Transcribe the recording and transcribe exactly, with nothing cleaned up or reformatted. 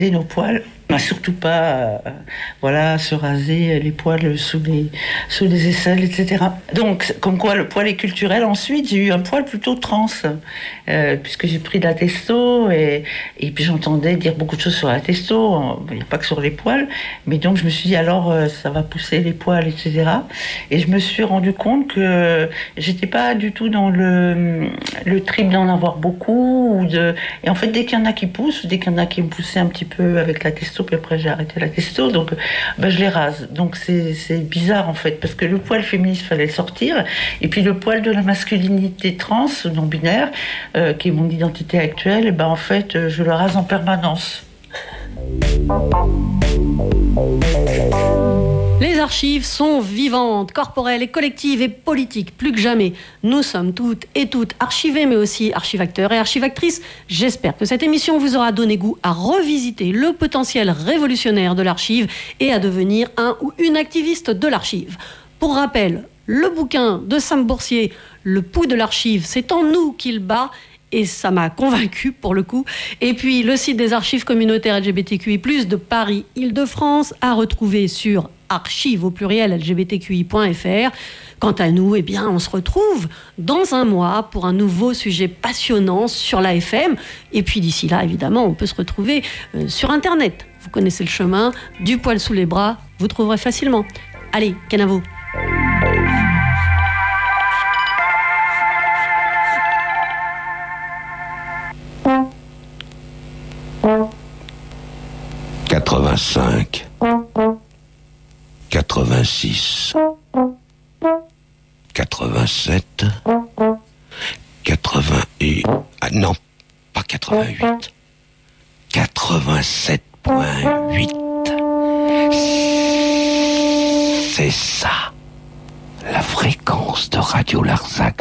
Et nos poils, surtout pas, euh, voilà, se raser les poils sous les, sous les aisselles, et cetera. Donc, comme quoi le poil est culturel. Ensuite, j'ai eu un poil plutôt trans, euh, puisque j'ai pris de la testo, et, et puis j'entendais dire beaucoup de choses sur la testo, il n'y a pas que sur les poils, mais donc je me suis dit, alors, euh, ça va pousser les poils, et cetera. Et je me suis rendu compte que j'étais pas du tout dans le, le trip d'en avoir beaucoup, ou de, et en fait, dès qu'il y en a qui poussent, dès qu'il y en a qui me poussaient un petit peu avec la testo, puis après j'ai arrêté la testo, donc ben, je les rase. Donc c'est, c'est bizarre en fait, parce que le poil féministe fallait sortir, et puis le poil de la masculinité trans, non binaire, euh, qui est mon identité actuelle, et ben en fait je le rase en permanence. Les archives sont vivantes, corporelles et collectives et politiques, plus que jamais. Nous sommes toutes et toutes archivées, mais aussi archivacteurs et archivactrices. J'espère que cette émission vous aura donné goût à revisiter le potentiel révolutionnaire de l'archive et à devenir un ou une activiste de l'archive. Pour rappel, le bouquin de Sam Boursier, Le pouls de l'archive, c'est en nous qu'il bat. Et ça m'a convaincu pour le coup. Et puis le site des archives communautaires L G B T Q I plus, de Paris-Île-de-France à retrouver sur archives au pluriel L G B T Q I point F R. Quant à nous, eh bien, on se retrouve dans un mois pour un nouveau sujet passionnant sur l'A F M. Et puis d'ici là, évidemment, on peut se retrouver euh, sur Internet. Vous connaissez le chemin, du poil sous les bras, vous trouverez facilement. Allez, Kenavo. quatre-vingt-cinq, quatre-vingt-six, quatre-vingt-sept, quatre-vingt-huit, ah non, pas quatre-vingt-huit, quatre-vingt-sept virgule huit. C'est ça, la fréquence de Radio Larzac.